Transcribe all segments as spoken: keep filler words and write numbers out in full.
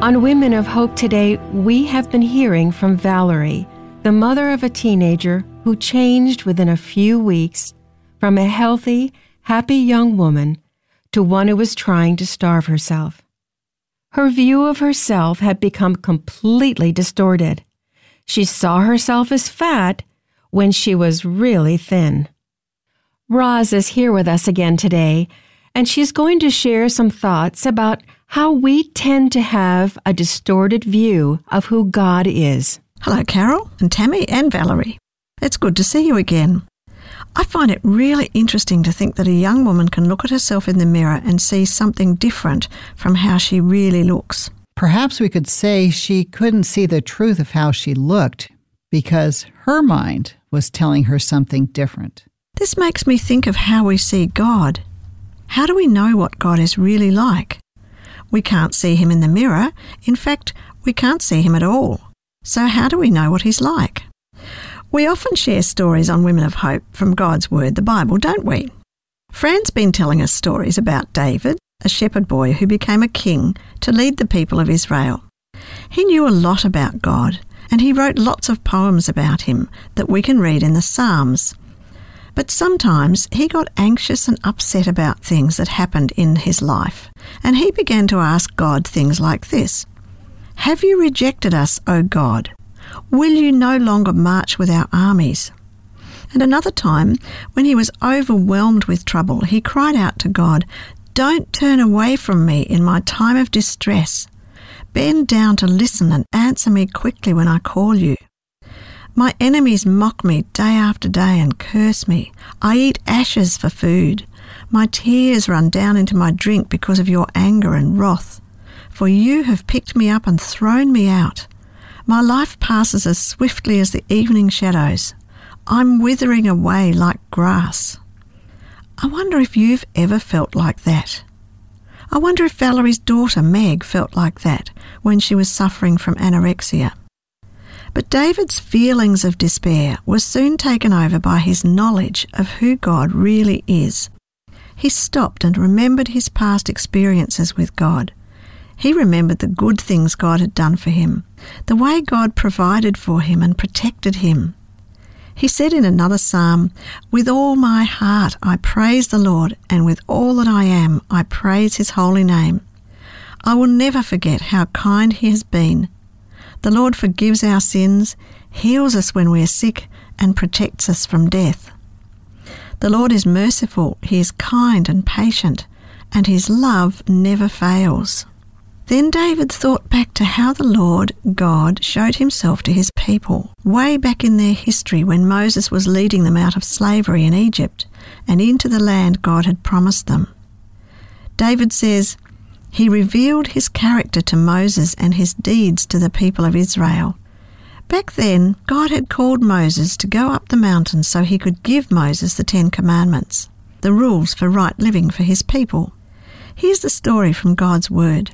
On Women of Hope today, we have been hearing from Valerie, the mother of a teenager who changed within a few weeks from a healthy, happy young woman to one who was trying to starve herself. Her view of herself had become completely distorted. She saw herself as fat when she was really thin. Roz is here with us again today, and she's going to share some thoughts about how we tend to have a distorted view of who God is. Hello, Carol and Tammy and Valerie. It's good to see you again. I find it really interesting to think that a young woman can look at herself in the mirror and see something different from how she really looks. Perhaps we could say she couldn't see the truth of how she looked because her mind was telling her something different. This makes me think of how we see God. How do we know what God is really like? We can't see him in the mirror. In fact, we can't see him at all. So how do we know what he's like? We often share stories on Women of Hope from God's Word, the Bible, don't we? Fran's been telling us stories about David, a shepherd boy who became a king to lead the people of Israel. He knew a lot about God, and he wrote lots of poems about him that we can read in the Psalms. But sometimes he got anxious and upset about things that happened in his life, and he began to ask God things like this: "Have you rejected us, O God? Will you no longer march with our armies?" And another time, when he was overwhelmed with trouble, he cried out to God, "Don't turn away from me in my time of distress. Bend down to listen and answer me quickly when I call you. My enemies mock me day after day and curse me. I eat ashes for food. My tears run down into my drink because of your anger and wrath. For you have picked me up and thrown me out. My life passes as swiftly as the evening shadows. I'm withering away like grass." I wonder if you've ever felt like that. I wonder if Valerie's daughter Meg felt like that when she was suffering from anorexia. But David's feelings of despair were soon taken over by his knowledge of who God really is. He stopped and remembered his past experiences with God. He remembered the good things God had done for him, the way God provided for him and protected him. He said in another psalm, "With all my heart I praise the Lord, and with all that I am I praise his holy name. I will never forget how kind he has been. The Lord forgives our sins, heals us when we are sick, and protects us from death. The Lord is merciful, he is kind and patient, and his love never fails." Then David thought back to how the Lord, God, showed himself to his people way back in their history when Moses was leading them out of slavery in Egypt and into the land God had promised them. David says, "He revealed his character to Moses and his deeds to the people of Israel." Back then, God had called Moses to go up the mountain so he could give Moses the Ten Commandments, the rules for right living for his people. Here's the story from God's Word.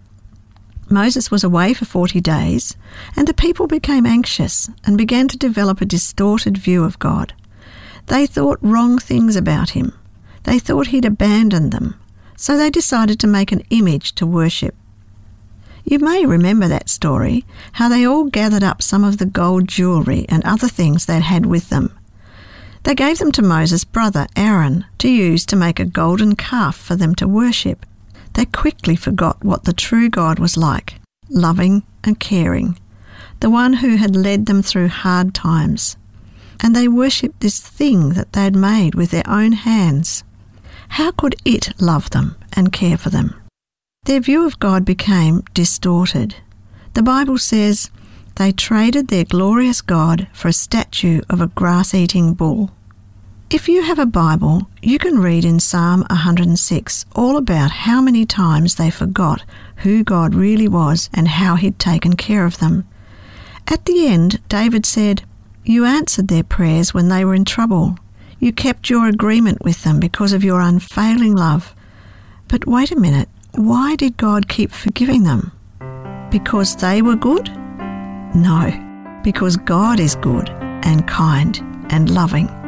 Moses was away for forty days, and the people became anxious and began to develop a distorted view of God. They thought wrong things about him. They thought he'd abandoned them, so they decided to make an image to worship. You may remember that story, how they all gathered up some of the gold jewellery and other things they'd had with them. They gave them to Moses' brother Aaron to use to make a golden calf for them to worship. They quickly forgot what the true God was like, loving and caring, the one who had led them through hard times. And they worshipped this thing that they had made with their own hands. How could it love them and care for them? Their view of God became distorted. The Bible says they traded their glorious God for a statue of a grass-eating bull. If you have a Bible, you can read in Psalm one hundred six all about how many times they forgot who God really was and how he'd taken care of them. At the end, David said, "You answered their prayers when they were in trouble. You kept your agreement with them because of your unfailing love." But wait a minute, why did God keep forgiving them? Because they were good? No, because God is good and kind and loving.